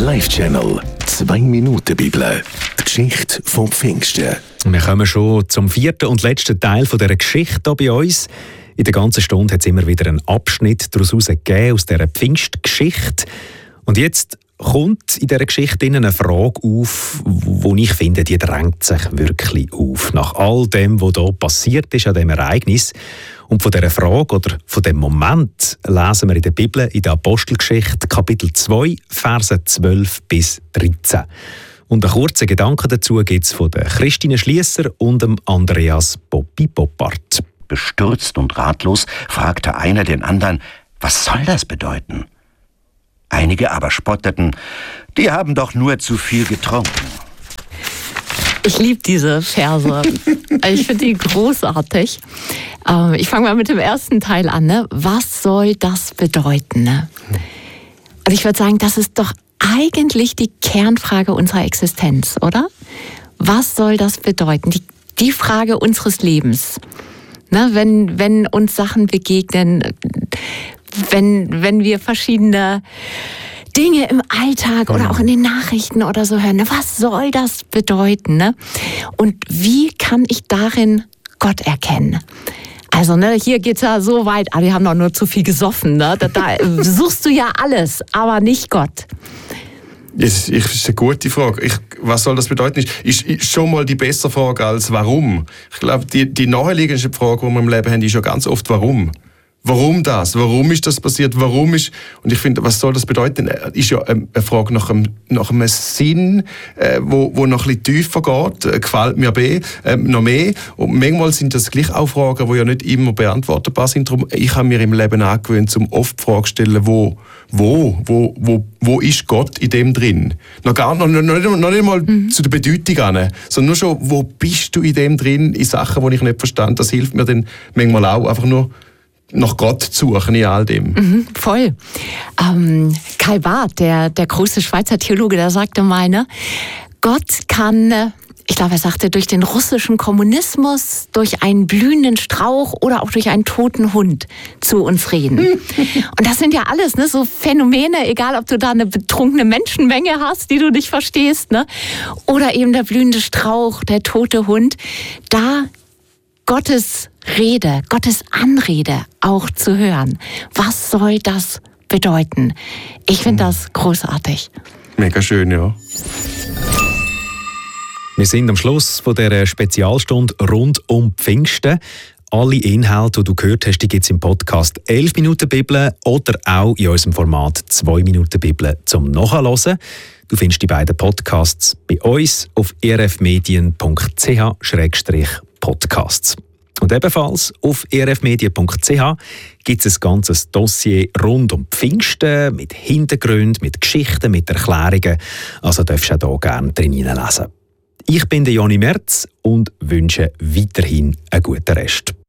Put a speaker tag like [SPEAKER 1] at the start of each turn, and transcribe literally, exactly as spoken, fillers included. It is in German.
[SPEAKER 1] Live-Channel. Zwei Minuten Bibel. Die Geschichte vom Pfingsten.
[SPEAKER 2] Wir kommen schon zum vierten und letzten Teil dieser Geschichte hier bei uns. In der ganzen Stunde hat es immer wieder einen Abschnitt daraus gegeben, aus dieser Pfingstgeschichte. Und jetzt kommt in dieser Geschichte eine Frage auf, wo ich finde, die drängt sich wirklich auf. Nach all dem, was hier passiert ist an diesem Ereignis. Und von dieser Frage oder von dem Moment lesen wir in der Bibel, in der Apostelgeschichte, Kapitel zwei, Verse zwölf bis dreizehn. Und einen kurzen Gedanken dazu gibt es von der Christine Schliesser und dem Andreas Poppi Poppart.
[SPEAKER 3] Bestürzt und ratlos fragte einer den anderen, was soll das bedeuten? Einige aber spotteten, die haben doch nur zu viel getrunken.
[SPEAKER 4] Ich liebe diese Verse. Ich finde die großartig. Ich fange mal mit dem ersten Teil an. Ne? Was soll das bedeuten? Ne? Und ich würde sagen, das ist doch eigentlich die Kernfrage unserer Existenz, oder? Was soll das bedeuten? Die, die Frage unseres Lebens. Ne? Wenn, wenn uns Sachen begegnen, wenn, wenn wir verschiedene Dinge im Alltag oder auch in den Nachrichten oder so hören. Was soll das bedeuten? Ne? Und wie kann ich darin Gott erkennen? Also ne, hier geht es ja so weit, aber wir haben doch nur zu viel gesoffen. Ne? Da, da suchst du ja alles, aber nicht Gott.
[SPEAKER 5] Das ist eine gute Frage. Ich, was soll das bedeuten? Ist, ist schon mal die bessere Frage als warum. Ich glaube, die, die naheliegendste Frage, die wir im Leben haben, ist ja ganz oft warum. Warum das? Warum ist das passiert? Warum ist... Und ich finde, was soll das bedeuten? Ist ja eine Frage nach einem, nach einem Sinn, äh, wo, wo noch ein bisschen tiefer geht. Äh, gefällt mir be, äh, noch mehr. Und manchmal sind das gleich auch Fragen, die ja nicht immer beantwortbar sind. Darum, ich habe mir im Leben angewöhnt, um oft die Frage zu stellen, wo, wo, wo, wo, wo ist Gott in dem drin? Noch, gar, noch, noch, noch, noch nicht mal mhm. zu der Bedeutung an, sondern nur schon, wo bist du in dem drin, in Sachen, die ich nicht verstand. Das hilft mir dann manchmal auch, einfach nur nach Gott zu suchen in all dem.
[SPEAKER 4] Mhm, voll. Ähm, Karl Barth, der, der große Schweizer Theologe, der sagte mal, ne, Gott kann, ich glaube, er sagte, durch den russischen Kommunismus, durch einen blühenden Strauch oder auch durch einen toten Hund zu uns reden. Und das sind ja alles ne, so Phänomene, egal ob du da eine betrunkene Menschenmenge hast, die du nicht verstehst, ne, oder eben der blühende Strauch, der tote Hund, da Gottes Rede, Gottes Anrede auch zu hören. Was soll das bedeuten? Ich finde das großartig.
[SPEAKER 5] Mega schön, ja.
[SPEAKER 2] Wir sind am Schluss von dieser Spezialstunde rund um Pfingsten. Alle Inhalte, die du gehört hast, die gibt es im Podcast elf Minuten Bibel oder auch in unserem Format zwei Minuten Bibel zum Nachhören. Du findest die beiden Podcasts bei uns auf e r f medien punkt c h schrägstrich podcasts. Und ebenfalls auf e r f medien punkt c h gibt es ein ganzes Dossier rund um Pfingsten mit Hintergründen, mit Geschichten, mit Erklärungen. Also darfst du auch hier gerne drin lesen. Ich bin der Joni Merz und wünsche weiterhin einen guten Rest.